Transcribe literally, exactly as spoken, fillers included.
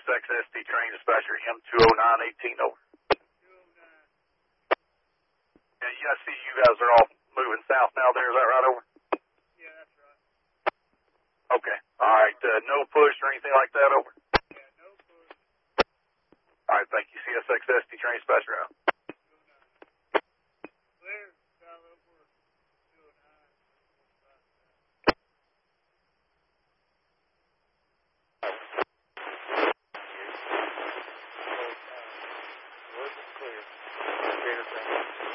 X S T train dispatcher, M two oh nine eighteen, over. Yeah, you guys see you guys are all moving south now there, is that right, over? Yeah, that's right. Okay. All right, uh, no push or anything like that, over? Yeah, no push. All right, thank you. C S X S T train dispatcher out. Clear, south over two oh nine. Clear. Clear.